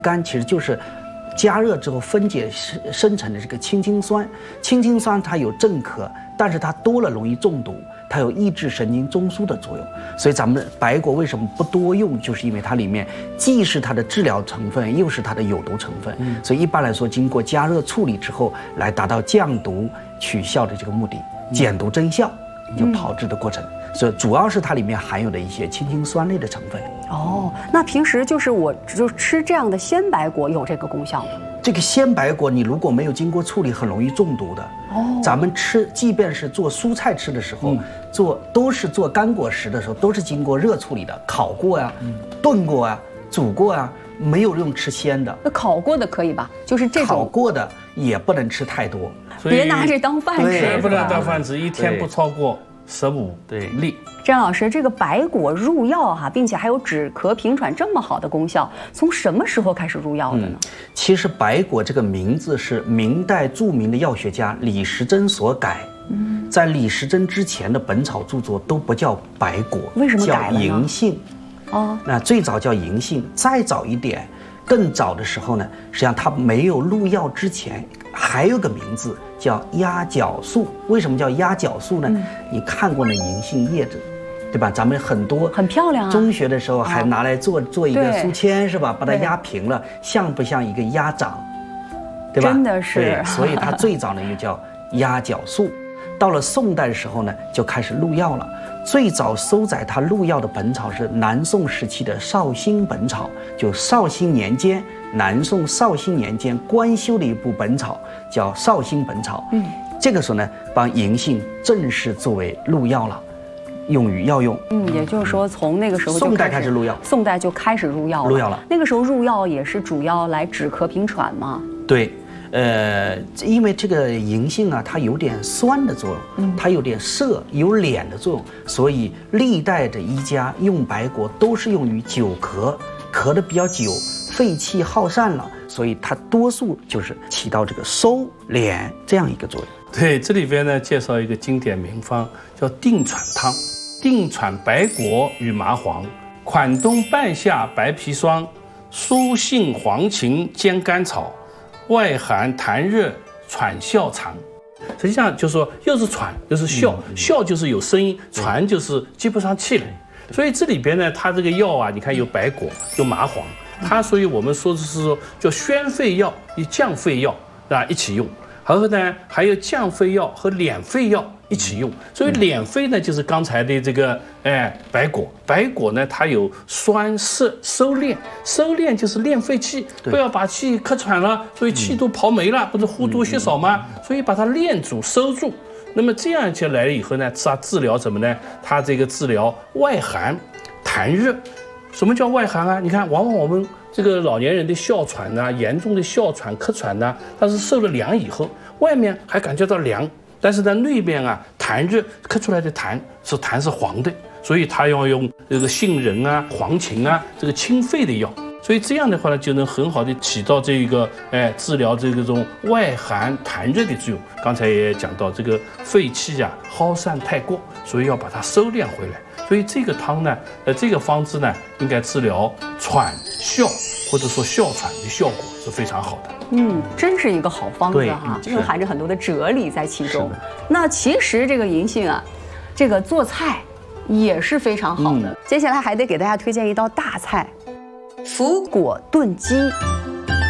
苷其实就是加热之后分解生成的这个氢氰酸。氢氰酸它有镇咳，但是它多了容易中毒，它有抑制神经中枢的作用。所以咱们白果为什么不多用，就是因为它里面既是它的治疗成分，又是它的有毒成分。所以一般来说，经过加热处理之后，来达到降毒取效的这个目的，减毒增效，就炮制的过程。所以主要是它里面含有的一些氢氰酸类的成分。 哦，那平时我就吃这样的鲜白果有这个功效吗？ 这个鲜白果你如果没有经过处理，很容易中毒的。咱们吃，即便是做蔬菜吃的时候，都是做干果食的时候，都是经过热处理的，烤过呀，炖过呀，煮过呀，没有用吃鲜的。 那烤过的可以吧？就是这种烤过的也不能吃太多， 别拿这当饭吃， 不能当饭吃，一天不超过15粒。 张老师，这个白果入药并且还有止咳平喘这么好的功效，从什么时候开始入药的呢？ 其实白果这个名字是明代著名的药学家李时珍所改。在李时珍之前的本草著作都不叫白果， 为什么改了呢？ 叫银杏。那最早叫银杏，再早一点，更早的时候呢，实际上它没有入药之前，还有个名字叫鸭脚素。为什么叫鸭脚素呢？你看过那银杏叶子，对吧？咱们很漂亮啊。 中学的时候还拿来做一个书签，是吧？把它压平了，像不像一个鸭掌？对吧？ 真的是。 对，所以它最早呢又叫鸭脚素。到了宋代的时候呢，就开始入药了。最早收载它入药的本草是南宋时期的绍兴本草，就绍兴年间，南宋绍兴年间官修的一部本草叫绍兴本草。这个时候呢，帮银杏正式作为入药了，用于药用。 也就是说，从那个时候宋代开始入药， 宋代就开始入药了。那个时候入药也是主要来止咳平喘吗？ 对。因为这个银杏啊，它有点酸的作用，它有点涩、有敛的作用，所以历代的医家用白果都是用于久咳，咳得比较久，肺气耗散了，所以它多数就是起到这个收敛这样一个作用。 对，这里边呢介绍一个经典名方，叫定喘汤。定喘白果与麻黄，款冬半夏白皮霜，苏杏黄芩煎甘草，外寒痰热喘笑长。实际上就是说，又是喘又是笑，笑就是有声音，喘就是接不上气来。所以这里边呢，它这个药啊，你看有白果，有麻黄，它所以我们说的是说叫宣肺药与降肺药一起用，然后呢还有降肺药和敛肺药一起用。所以敛肺呢就是刚才的这个白果，白果呢它有酸涩收敛，收敛就是练肺气，不要把气咳喘了，所以气都跑没了，不是呼多血少吗？所以把它练住收住。那么这样就来了以后呢，它治疗什么呢？它这个治疗外寒痰热。什么叫外寒啊？你看，往往我们这个老年人的哮喘呐，严重的哮喘、咳喘呐，它是受了凉以后，外面还感觉到凉，但是在内边啊，痰热，咳出来的痰是黄的，所以他要用这个杏仁啊、黄芩啊，这个清肺的药。所以这样的话呢，就能很好的起到这个治疗这种外寒痰热的作用。刚才也讲到，这个肺气啊耗散太过，所以要把它收敛回来。所以这个汤呢，这个方子呢，应该治疗喘哮或者说哮喘的效果是非常好的。 真是一个好方子哈，蕴含着很多的哲理在其中。那其实这个银杏啊，这个做菜也是非常好的。接下来还得给大家推荐一道大菜。腐果炖鸡。